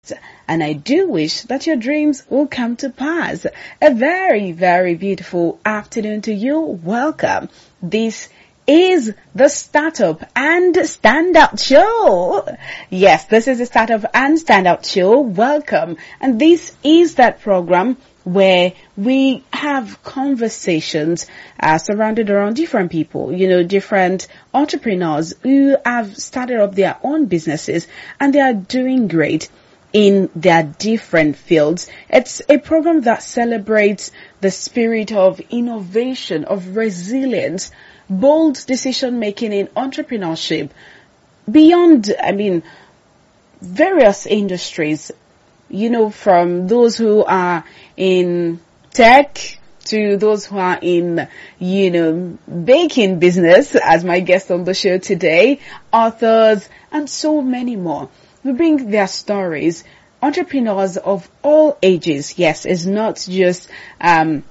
and I do wish that your dreams will come to pass. A very, very beautiful afternoon to you. Welcome. This is the Startup and Standout Show. Yes, this is the Startup and Standout Show. Welcome. And this is that program where we have conversations surrounded around different people, different entrepreneurs who have started up their own businesses and they are doing great in their different fields. It's a program that celebrates the spirit of innovation, of resilience, bold decision making in entrepreneurship beyond, various industries, from those who are in tech to those who are in, baking business, as my guest on the show today, authors, and so many more. We bring their stories, entrepreneurs of all ages. Yes, it's not just any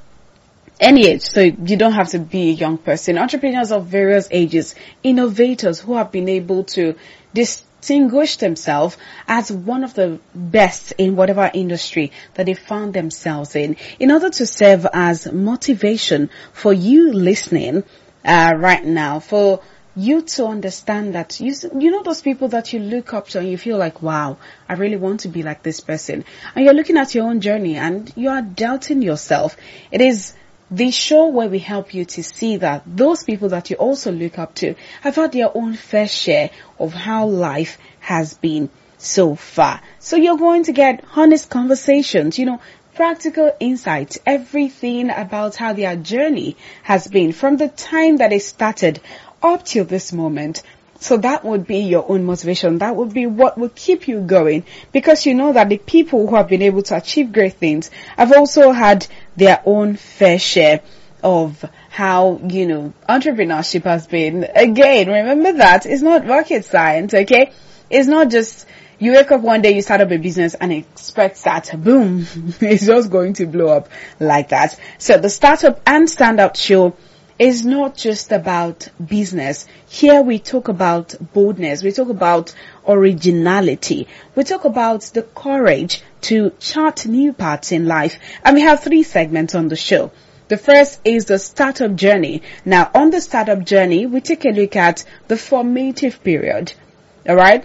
age, so you don't have to be a young person. Entrepreneurs of various ages, innovators who have been able to distinguish themselves as one of the best in whatever industry that they found themselves in order to serve as motivation for you listening right now, for you to understand that you know those people that you look up to and you feel like, wow, I really want to be like this person. And you're looking at your own journey and you are doubting yourself. It is the show where we help you to see that those people that you also look up to have had their own fair share of how life has been so far. So you're going to get honest conversations, practical insights, everything about how their journey has been from the time that it started up till this moment. So that would be your own motivation. That would be what will keep you going, because you know that the people who have been able to achieve great things have also had their own fair share of how, entrepreneurship has been. Again, remember that it's not rocket science, okay? It's not just you wake up one day, you start up a business and expect that, boom, it's just going to blow up like that. So the Startup and Standout Show is not just about business. Here we talk about boldness. We talk about originality. We talk about the courage to chart new paths in life. And we have 3 segments on the show. The first is the startup journey. Now, on the startup journey, we take a look at the formative period. All right?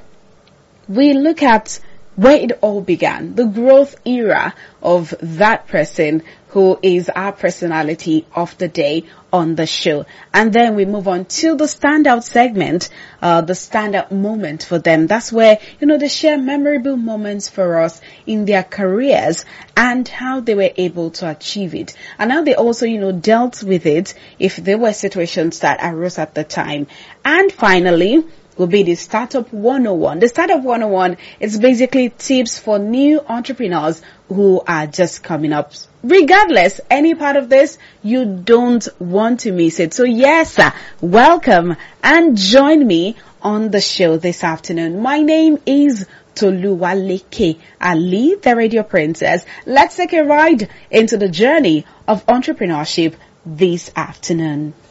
We look at where it all began, the growth era of that person who is our personality of the day on the show. And then we move on to the standout segment, the standout moment for them. That's where, they share memorable moments for us in their careers and how they were able to achieve it. And how they also, dealt with it if there were situations that arose at the time. And finally, will be the Startup 101. The Startup 101 is basically tips for new entrepreneurs who are just coming up. Regardless, any part of this, you don't want to miss it. So yes, welcome and join me on the show this afternoon. My name is Toluwaleke Ali, the Radio Princess. Let's take a ride into the journey of entrepreneurship this afternoon.